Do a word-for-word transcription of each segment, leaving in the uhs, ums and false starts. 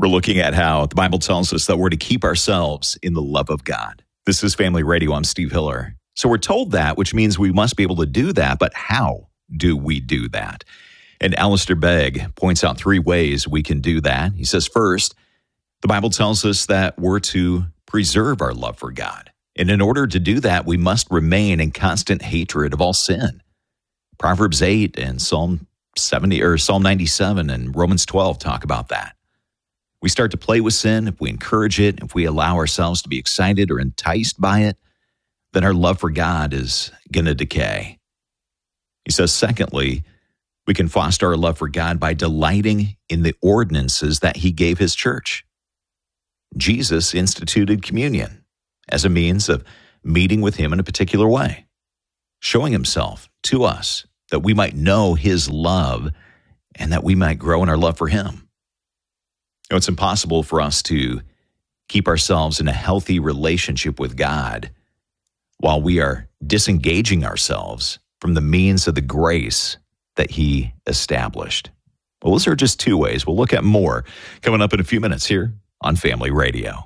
We're looking at how the Bible tells us that we're to keep ourselves in the love of God. This is Family Radio. I'm Steve Hiller. So we're told that, which means we must be able to do that, but how do we do that? And Alistair Begg points out three ways we can do that. He says, first, the Bible tells us that we're to preserve our love for God. And in order to do that, we must remain in constant hatred of all sin. Proverbs eight and Psalm seventy or Psalm ninety-seven and Romans twelve talk about that. We start to play with sin, if we encourage it, if we allow ourselves to be excited or enticed by it, then our love for God is going to decay. He says, secondly, we can foster our love for God by delighting in the ordinances that he gave his church. Jesus instituted communion as a means of meeting with him in a particular way, showing himself to us that we might know his love and that we might grow in our love for him. You know, it's impossible for us to keep ourselves in a healthy relationship with God while we are disengaging ourselves from the means of the grace that he established. Well, those are just two ways. We'll look at more coming up in a few minutes here on Family Radio.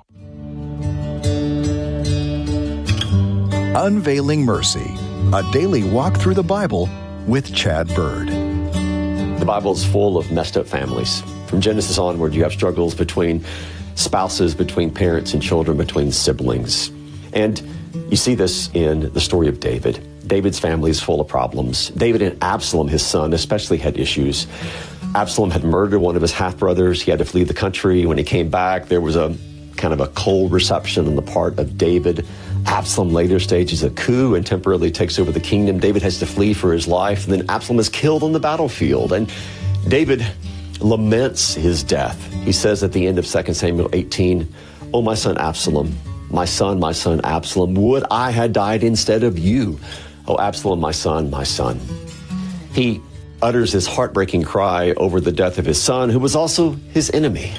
Unveiling Mercy, a daily walk through the Bible with Chad Bird. The Bible is full of messed up families. From Genesis onward, you have struggles between spouses, between parents and children, between siblings. And you see this in the story of David. David's family is full of problems. David and Absalom, his son, especially had issues. Absalom had murdered one of his half-brothers. He had to flee the country. When he came back, there was a kind of a cold reception on the part of David. Absalom later stages a coup and temporarily takes over the kingdom. David has to flee for his life, and then Absalom is killed on the battlefield. And David laments his death. He says at the end of Second Samuel eighteen, "Oh, my son Absalom, my son, my son Absalom, would I had died instead of you. Oh, Absalom, my son, my son." He utters his heartbreaking cry over the death of his son, who was also his enemy.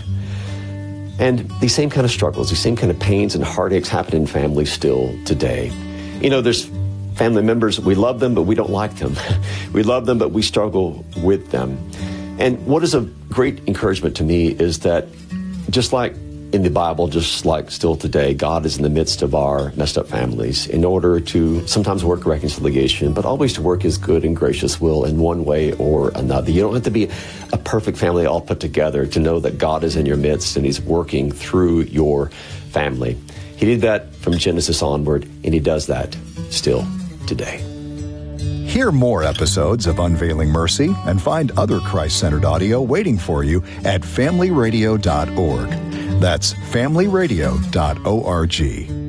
And these same kind of struggles, these same kind of pains and heartaches happen in families still today. You know, there's family members, we love them, but we don't like them. We love them, but we struggle with them. And what is a great encouragement to me is that just like in the Bible, just like still today, God is in the midst of our messed up families in order to sometimes work reconciliation, but always to work his good and gracious will in one way or another. You don't have to be a perfect family all put together to know that God is in your midst and he's working through your family. He did that from Genesis onward, and he does that still today. Hear more episodes of Unveiling Mercy and find other Christ-centered audio waiting for you at family radio dot org. That's family radio dot org.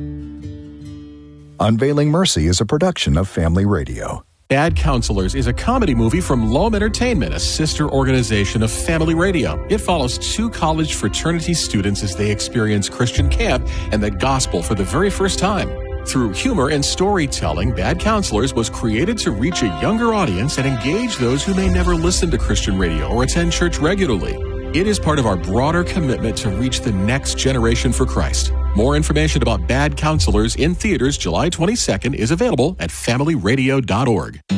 Unveiling Mercy is a production of Family Radio. Bad Counselors is a comedy movie from Loam Entertainment, a sister organization of Family Radio. It follows two college fraternity students as they experience Christian camp and the gospel for the very first time. Through humor and storytelling, Bad Counselors was created to reach a younger audience and engage those who may never listen to Christian radio or attend church regularly. It is part of our broader commitment to reach the next generation for Christ. More information about Bad Counselors in theaters July twenty-second is available at family radio dot org.